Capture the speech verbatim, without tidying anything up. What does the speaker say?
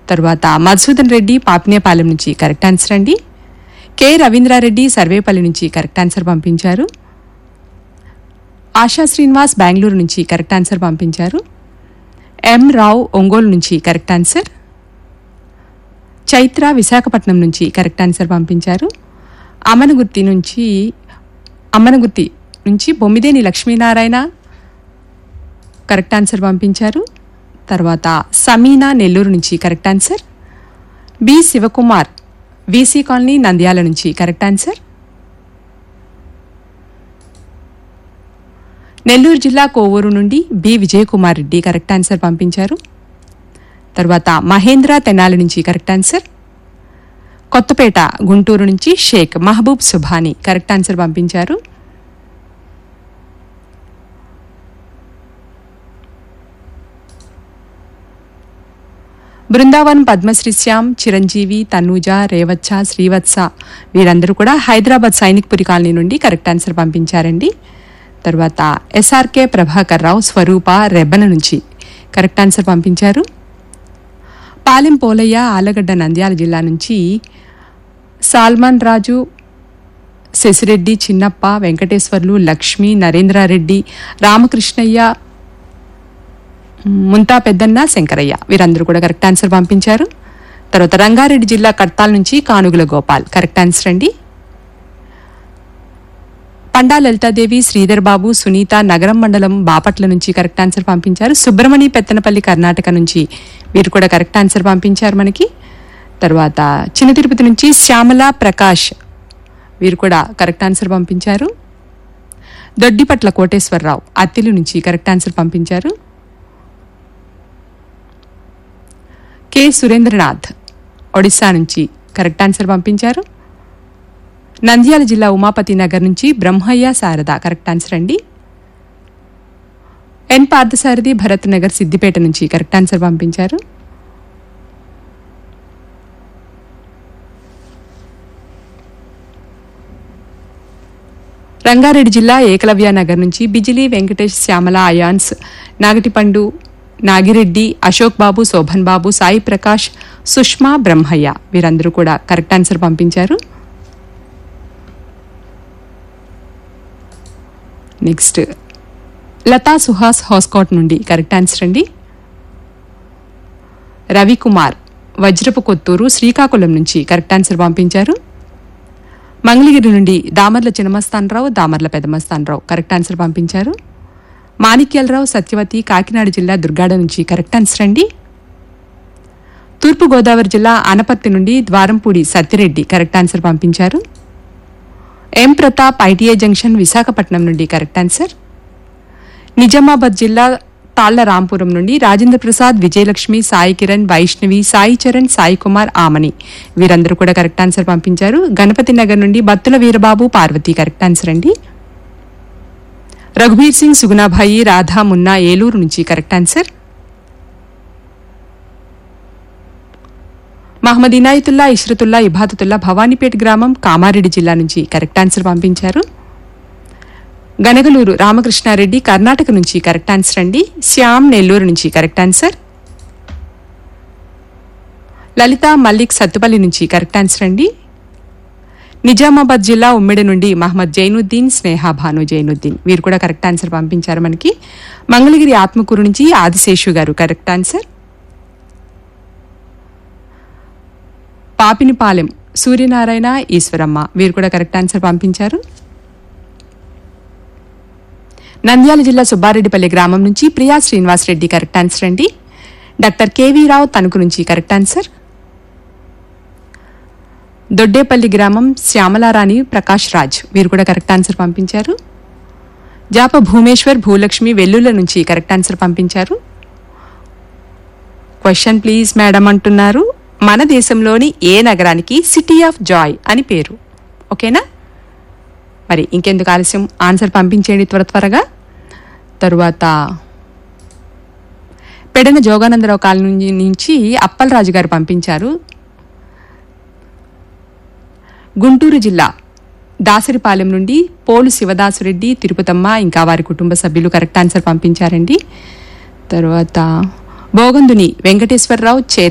తర్వాత మధుసూదన్ రెడ్డి పాపినేపాలెం నుంచి correct answer అండి. కె రవీంద్రారెడ్డి సర్వేపల్లి నుంచి కరెక్ట్ ఆన్సర్ పంపించారు. ఆశా శ్రీనివాస్ బెంగళూరు నుంచి కరెక్ట్ ఆన్సర్ పంపించారు. ఎం రావు ఒంగోలు నుంచి కరెక్ట్ ఆన్సర్. చైత్ర విశాఖపట్నం నుంచి కరెక్ట్ ఆన్సర్ పంపించారు. అమనగుర్తి నుంచి అమ్మనగుర్తి నుంచి బొమ్మిదేని లక్ష్మీనారాయణ కరెక్ట్ ఆన్సర్ పంపించారు. తర్వాత సమీనా నెల్లూరు నుంచి correct answer. B Shivakumar VC colony Nandyal నుంచి కరెక్ట్ ఆన్సర్. నెల్లూరు జిల్లా కోవూరు నుండి B Vijayakumar Reddy correct answer పంపించారు. తర్వాత మహేంద్ర తెనాలి నుంచి కరెక్ట్ ఆన్సర్. కొత్తపేట గుంటూరు నుంచి షేక్ మహబూబ్ సుభాని కరెక్ట్ ఆన్సర్ పంపించారు. బృందావన్ పద్మశ్రీ శ్యామ్ చిరంజీవి తనూజ రేవచ్చ శ్రీవత్స వీరందరూ కూడా హైదరాబాద్ సైనిక్పురి కాలనీ నుండి కరెక్ట్ ఆన్సర్ పంపించారండి. తర్వాత ఎస్ఆర్కే ప్రభాకర్ రావు స్వరూప రెబ్బన నుంచి కరెక్ట్ ఆన్సర్ పంపించారు. పాలెం పోలయ్య ఆలగడ్డ నంద్యాల జిల్లా నుంచి సాల్మాన్ రాజు శశిరెడ్డి చిన్నప్ప వెంకటేశ్వర్లు లక్ష్మి నరేంద్రారెడ్డి రామకృష్ణయ్య ముంతా పెద్దన్న శంకరయ్య వీరందరూ కూడా కరెక్ట్ ఆన్సర్ పంపించారు. తర్వాత రంగారెడ్డి జిల్లా కడ్తాల్ నుంచి కానుగుల గోపాల్ కరెక్ట్ ఆన్సర్ అండి. పండా లలితాదేవి శ్రీధర్ బాబు సునీత నగరం మండలం బాపట్ల నుంచి కరెక్ట్ ఆన్సర్ పంపించారు. సుబ్రమణి పెత్తనపల్లి కర్ణాటక నుంచి వీరు కూడా కరెక్ట్ ఆన్సర్ పంపించారు మనకి. తర్వాత చిన్న తిరుపతి నుంచి శ్యామల ప్రకాష్ వీరు కూడా కరెక్ట్ ఆన్సర్ పంపించారు. దొడ్డిపట్ల కోటేశ్వరరావు అత్తిలి నుంచి కరెక్ట్ ఆన్సర్ పంపించారు. కె సురేంద్రనాథ్ ఒడిశా నుంచి కరెక్ట్ ఆన్సర్ పంపించారు. నంద్యాల జిల్లా ఉమాపతి నగర్ నుంచి బ్రహ్మయ్య శారద కరెక్ట్ ఆన్సర్ అండి. ఎన్ పార్థసారథి భరత్ నగర్ సిద్దిపేట నుంచి కరెక్ట్ ఆన్సర్ పంపించారు. రంగారెడ్డి జిల్లా ఏకలవ్య నగర్ నుంచి బిజిలీ వెంకటేష్ శ్యామల అయాన్స్ నాగటిపండు నాగిరెడ్డి అశోక్ బాబు శోభన్ బాబు సాయి ప్రకాష్ సుష్మా బ్రహ్మయ్య వీరందరూ కూడా కరెక్ట్ ఆన్సర్ పంపించారు. నెక్స్ట్ లతా సుహాస్ హౌస్కోట్ నుండి కరెక్ట్ ఆన్సర్ అండి. రవికుమార్ వజ్రపు కొత్తూరు శ్రీకాకుళం నుంచి కరెక్ట్ ఆన్సర్ పంపించారు. మంగళగిరి నుండి దామర్ల చిన్నమస్తానరావు దామర్ల పెదమస్తానరావు కరెక్ట్ ఆన్సర్ పంపించారు. మాణిక్యాలరావు సత్యవతి కాకినాడ జిల్లా దుర్గాడ నుంచి కరెక్ట్ ఆన్సర్ అండి. తూర్పుగోదావరి జిల్లా ఆనపర్తి నుండి ద్వారంపూడి సత్యరెడ్డి కరెక్ట్ ఆన్సర్ పంపించారు. ఎం ప్రతాప్ ఐటీఐ జంక్షన్ విశాఖపట్నం నుండి కరెక్ట్ ఆన్సర్. నిజామాబాద్ జిల్లా తాళ్ల రాంపురం నుండి రాజేంద్ర ప్రసాద్ విజయలక్ష్మి సాయి కిరణ్ వైష్ణవి సాయి చరణ్ సాయి కుమార్ ఆమని వీరందరూ కూడా కరెక్ట్ ఆన్సర్ పంపించారు. గణపతి నగర్ నుండి బత్తుల వీరబాబు పార్వతి కరెక్ట్ ఆన్సర్ అండి. రఘుబీర్ సింగ్ సుగుణాభాయి రాధా మున్నా ఏలూరు నుంచి కరెక్ట్ ఆన్సర్. మహమ్మద్ ఇనాయతుల్లా ఇష్రతుల్లా ఇబాదతుల్లా భవానీపేట గ్రామం కామారెడ్డి జిల్లా నుంచి కరెక్ట్ ఆన్సర్ పంపించారు. గనగలూరు రామకృష్ణారెడ్డి కర్ణాటక నుంచి కరెక్ట్ ఆన్సర్ అండి. శ్యామ్ నెల్లూరు నుంచి కరెక్ట్ ఆన్సర్. లలిత మల్లిక్ సత్తుపల్లి నుంచి కరెక్ట్ ఆన్సర్ అండి. నిజామాబాద్ జిల్లా ఉమ్మిడి నుండి మహమ్మద్ జైనుద్దీన్ స్నేహ భాను జైనుద్దీన్ వీరు కూడా కరెక్ట్ ఆన్సర్ పంపించారు మనకి. మంగళగిరి ఆత్మకూరు నుంచి ఆదిశేషు గారు కరెక్ట్ ఆన్సర్. పాపినిపాలెం సూర్యనారాయణ ఈశ్వరమ్మ వీరు కూడా కరెక్ట్ ఆన్సర్ పంపించారు. నంద్యాల జిల్లా సుబ్బారెడ్డిపల్లి గ్రామం నుంచి ప్రియా శ్రీనివాస్ రెడ్డి కరెక్ట్ ఆన్సర్ అండి. డాక్టర్ కేవీ రావు తణుకు నుంచి కరెక్ట్ ఆన్సర్. దొడ్డేపల్లి గ్రామం శ్యామలారాణి ప్రకాష్ రాజ్ వీరు కూడా కరెక్ట్ ఆన్సర్ పంపించారు. జాప భూమేశ్వర్ భూలక్ష్మి వెల్లుల నుంచి కరెక్ట్ ఆన్సర్ పంపించారు. క్వశ్చన్ ప్లీజ్ మేడం అంటున్నారు. మన దేశంలోని ఏ నగరానికి సిటీ ఆఫ్ జాయ్ అని పేరు? ఓకేనా, మరి ఇంకెందుకు ఆలస్యం ఆన్సర్ పంపించేయండి త్వర త్వరగా. తరువాత పెడన జోగానందరావు కాలనీ నుంచి అప్పలరాజు గారు పంపించారు. గుంటూరు జిల్లా దాసరిపాలెం నుండి పోలు శివదాసురెడ్డి తిరుపతమ్మ ఇంకా వారి కుటుంబ సభ్యులు కరెక్ట్ ఆన్సర్ పంపించారండి. తర్వాత బోగందుని వెంకటేశ్వరరావు చే